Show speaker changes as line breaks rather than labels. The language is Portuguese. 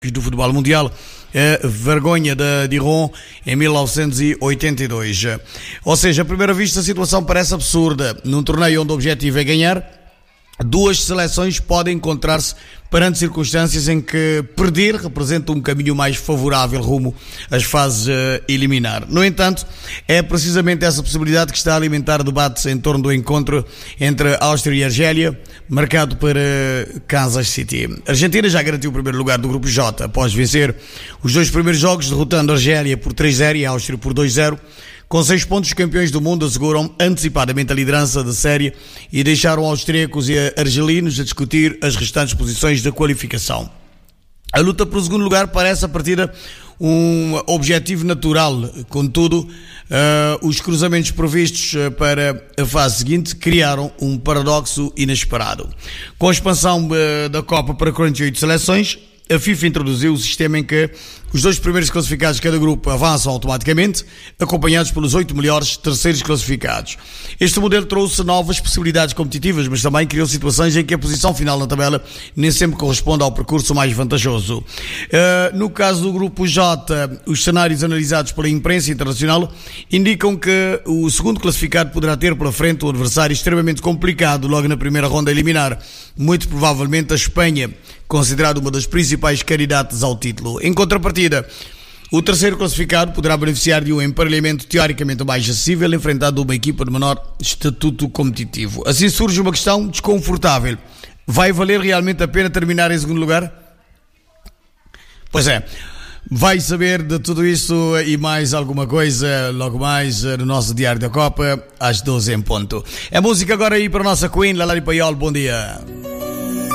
do futebol mundial, a vergonha de Diron em 1982. Ou seja, à primeira vista a situação parece absurda. Num torneio onde o objetivo é ganhar, duas seleções podem encontrar-se perante circunstâncias em que perder representa um caminho mais favorável rumo às fases eliminar. No entanto, é precisamente essa possibilidade que está a alimentar debates em torno do encontro entre Áustria e Argélia, marcado para Kansas City. A Argentina já garantiu o primeiro lugar do grupo J, após vencer os dois primeiros jogos, derrotando a Argélia por 3-0 e a Áustria por 2-0. Com 6 pontos, os campeões do mundo asseguram antecipadamente a liderança da série e deixaram austríacos e argelinos a discutir as restantes posições da qualificação. A luta pelo segundo lugar parece a partida um objetivo natural. Contudo, os cruzamentos previstos para a fase seguinte criaram um paradoxo inesperado. Com a expansão da Copa para 48 seleções, a FIFA introduziu o sistema em que os dois primeiros classificados de cada grupo avançam automaticamente, acompanhados pelos 8 melhores terceiros classificados. Este modelo trouxe novas possibilidades competitivas, mas também criou situações em que a posição final na tabela nem sempre corresponde ao percurso mais vantajoso. No caso do grupo J, os cenários analisados pela imprensa internacional indicam que o segundo classificado poderá ter pela frente um adversário extremamente complicado logo na primeira ronda a eliminar, muito provavelmente a Espanha, considerado uma das principais candidatas ao título. Em contrapartida, o terceiro classificado poderá beneficiar de um emparelhamento teoricamente mais acessível, enfrentando uma equipa de menor estatuto competitivo. Assim surge uma questão desconfortável. Vai valer realmente a pena terminar em segundo lugar? Pois é. Vai saber de tudo isso e mais alguma coisa logo mais no nosso Diário da Copa, às 12 em ponto. É música agora aí para a nossa Queen, Lalari Paiol. Bom dia.